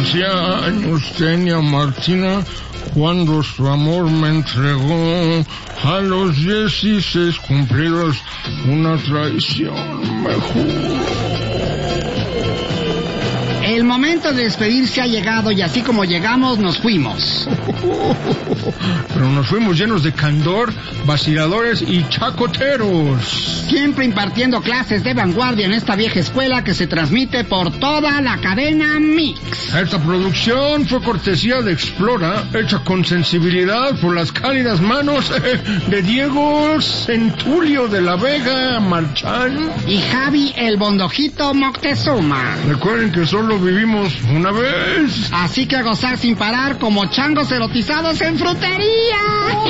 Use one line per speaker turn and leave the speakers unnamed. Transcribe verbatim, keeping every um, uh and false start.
quince años tenía Martina cuando su amor me entregó. A los dieciséis cumplidos una traición me juró.
El momento de despedirse ha llegado y así como llegamos, nos fuimos.
Pero nos fuimos llenos de candor, vaciladores y chacoteros.
Siempre impartiendo clases de vanguardia en esta vieja escuela que se transmite por toda la cadena Mix.
Esta producción fue cortesía de Explora, hecha con sensibilidad por las cálidas manos de Diego Centulio de la Vega Marchán
y Javi el Bondojito Moctezuma.
Recuerden que solo vivimos una vez.
Así que a gozar sin parar como changos erotizados en frutería.